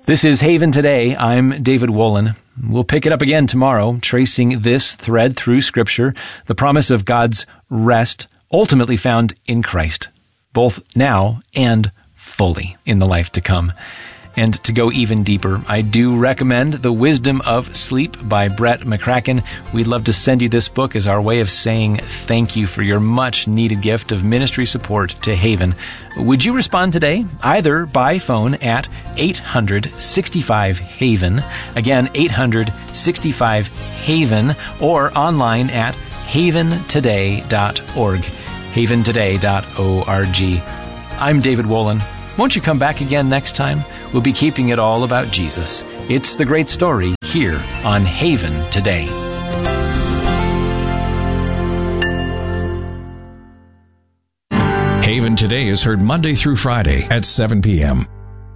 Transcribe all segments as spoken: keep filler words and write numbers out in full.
This is Haven Today. I'm David Wolin. We'll pick it up again tomorrow, tracing this thread through Scripture, the promise of God's rest, ultimately found in Christ, both now and fully in the life to come. And to go even deeper, I do recommend The Wisdom of Sleep by Brett McCracken. We'd love to send you this book as our way of saying thank you for your much-needed gift of ministry support to Haven. Would you respond today, either by phone at eight hundred sixty-five Haven, again, eight hundred sixty-five Haven, or online at haven today dot org, haven today dot org. I'm David Wolin. Won't you come back again next time? We'll be keeping it all about Jesus. It's the great story here on Haven Today. Haven Today is heard Monday through Friday at seven p.m.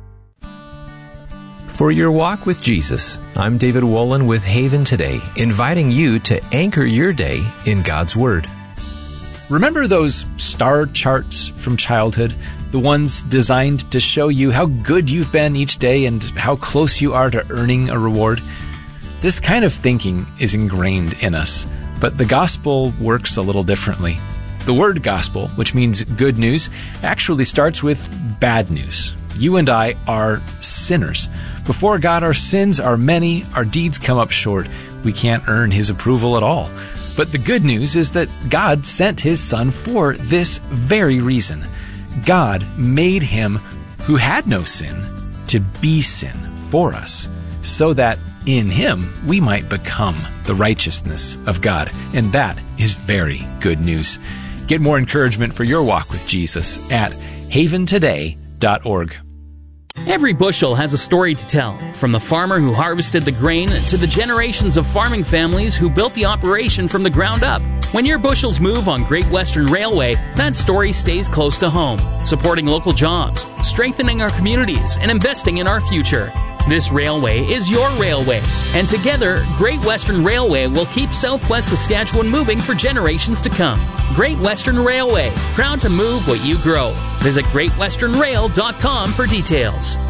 For your walk with Jesus, I'm David Wolin with Haven Today, inviting you to anchor your day in God's Word. Remember those star charts from childhood? The ones designed to show you how good you've been each day and how close you are to earning a reward? This kind of thinking is ingrained in us, but the gospel works a little differently. The word gospel, which means good news, actually starts with bad news. You and I are sinners. Before God, our sins are many, our deeds come up short. We can't earn His approval at all. But the good news is that God sent His Son for this very reason. God made Him who had no sin to be sin for us, so that in Him we might become the righteousness of God. And that is very good news. Get more encouragement for your walk with Jesus at haven today dot org. Every bushel has a story to tell, from the farmer who harvested the grain to the generations of farming families who built the operation from the ground up. When your bushels move on Great Western Railway, that story stays close to home, supporting local jobs, strengthening our communities, and investing in our future. This railway is your railway, and together, Great Western Railway will keep Southwest Saskatchewan moving for generations to come. Great Western Railway, proud to move what you grow. Visit great western rail dot com for details.